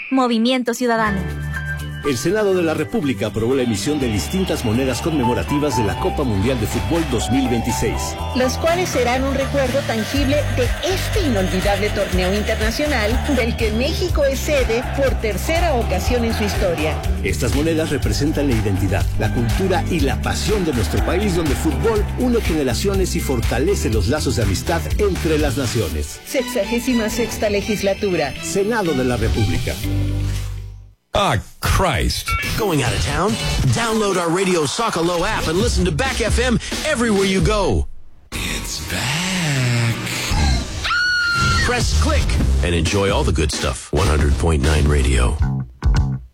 Movimiento Ciudadano. El Senado de la República aprobó la emisión de distintas monedas conmemorativas de la Copa Mundial de Fútbol 2026. Las cuales serán un recuerdo tangible de este inolvidable torneo internacional del que México es sede por tercera ocasión en su historia. Estas monedas representan la identidad, la cultura y la pasión de nuestro país, donde el fútbol une generaciones y fortalece los lazos de amistad entre las naciones. 66ª legislatura. Senado de la República. Ah, Christ. Going out of town? Download our Radio Socalo app and listen to Back FM everywhere you go. It's back. Press click and enjoy all the good stuff. 100.9 Radio.